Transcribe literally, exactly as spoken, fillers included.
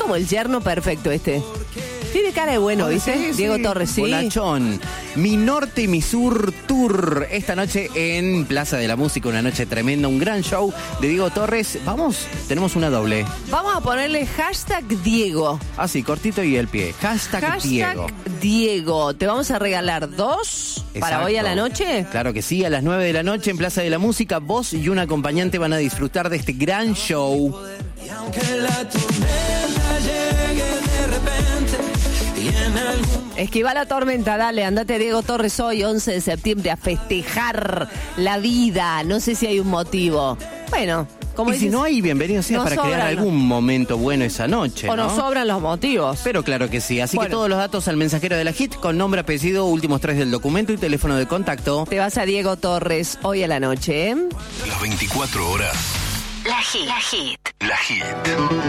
como el yerno perfecto este. Tiene cara de bueno, ¿viste? Sí, sí. Diego Torres, sí. Bonachón. Mi Norte y mi Sur Tour. Esta noche en Plaza de la Música, una noche tremenda, un gran show de Diego Torres. Vamos, tenemos una doble. Vamos a ponerle hashtag Diego. Así, cortito y el pie. Hashtag, Hashtag Diego. Diego. Te vamos a regalar dos para Exacto. hoy a la noche. Claro que sí, a las nueve de la noche en Plaza de la Música, vos y un acompañante van a disfrutar de este gran show. Y aunque la tormenta llegue de repente y en algún... Esquiva la tormenta, dale, andate Diego Torres hoy, once de septiembre, a festejar la vida. No sé si hay un motivo. Bueno, como y dices, si no hay, bienvenido sea nos para crear sobran algún momento bueno esa noche, o ¿no? nos sobran los motivos. Pero claro que sí, así Bueno. que todos los datos al mensajero de la Hit con nombre, apellido, últimos tres del documento y teléfono de contacto. Te vas a Diego Torres hoy a la noche, ¿eh? Las veinticuatro horas. La Hit. La Hit. La Hit.